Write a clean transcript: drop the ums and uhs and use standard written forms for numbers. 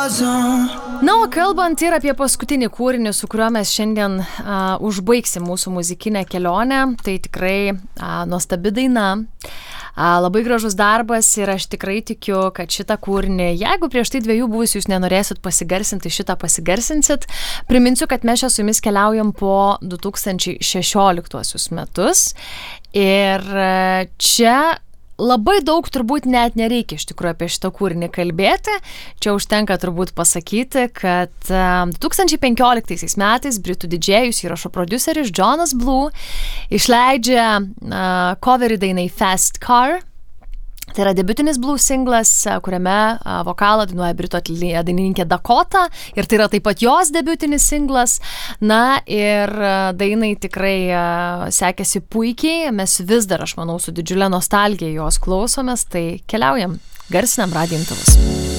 Na, o kalbant ir apie paskutinį kūrinį, su kuriuo mes šiandien užbaigsim mūsų muzikinę kelionę, tai tikrai nuostabi daina, labai gražus darbas ir aš tikrai tikiu, kad šitą kūrinį, jeigu prieš tai 2 buvusių jūs nenorėsit pasigarsinti, šitą pasigarsinsit. Priminsiu, kad mes čia su jumis keliaujam po 2016 metus ir čia labai daug turbūt net nereikia iš tikrųjų apie šitą kūrinį kalbėti. Čia užtenka turbūt pasakyti, kad 2015 metais britų didžėjus įrašo prodiuseris Jonas Blue išleidžia coverį dainai Fast Car. Tai yra debiutinis blues singlas, kuriame vokalą dainuoja britų dainininkė Dakota ir tai yra taip pat jos debiutinis singlas. Na ir dainai tikrai sekėsi puikiai, mes vis dar, aš manau, su didžiulė nostalgija jos klausomės, tai keliaujam, garsinam radijo imtuvus.